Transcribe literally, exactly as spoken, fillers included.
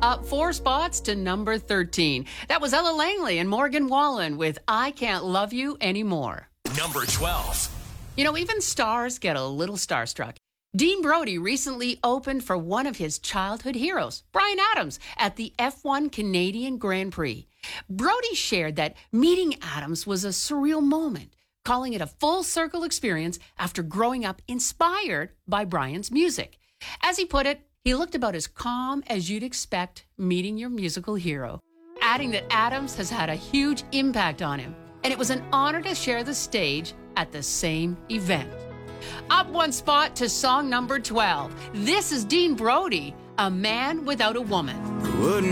Up four spots to number thirteen. That was Ella Langley and Morgan Wallen with I Can't Love You Anymore. Number twelve. You know, even stars get a little starstruck. Dean Brody recently opened for one of his childhood heroes, Bryan Adams, at the F one Canadian Grand Prix. Brody shared that meeting Adams was a surreal moment, calling it a full circle experience after growing up inspired by Bryan's music. As he put it, he looked about as calm as you'd expect meeting your musical hero, adding that Adams has had a huge impact on him, and it was an honor to share the stage at the same event. Up one spot to song number twelve. This is Dean Brody, A Man Without a Woman. Wouldn't